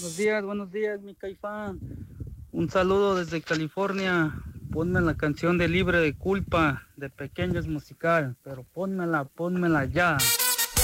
buenos días, mi Caifán. Un saludo desde California. Ponme la canción de Libre de Culpa, de Pequeños Musical, pero pónmela ya.